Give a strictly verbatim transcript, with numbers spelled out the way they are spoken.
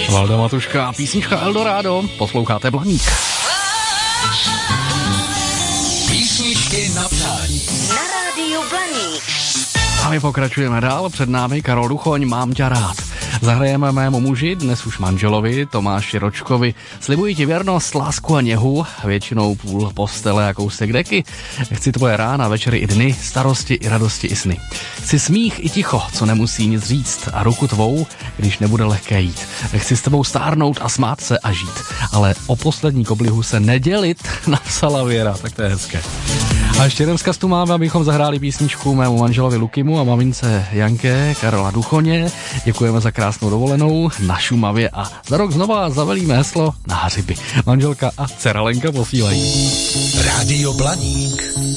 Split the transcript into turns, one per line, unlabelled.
Valda Matuška, písnička Eldorado, posloucháte Blaník.
Písničky na přání.
Na rádiu Blaník.
A my pokračujeme dál, před námi Karol Duchoň, Mám tě rád. Zahrajeme mému muži, dnes už manželovi, Tomáši Ročkovi. Slibuji ti věrnost, lásku a něhu, většinou půl postele a kousek deky. Chci tvoje rána, večery i dny, starosti i radosti i sny. Chci smích i ticho, co nemusí nic říct, a ruku tvou, když nebude lehké jít. Chci s tebou stárnout a smát se a žít, ale o poslední koblihu se nedělit, napsala Věra, tak to je hezké. A ještě jeden vzkaz tu máme, abychom zahráli písničku mému manželovi Lukimu a mamince Janke Karola Duchoně. Děkujeme za krásnou dovolenou na Šumavě a za rok znova zavelíme heslo na hřiby. Manželka a dcera Lenka posílají.
Rádio Blaník.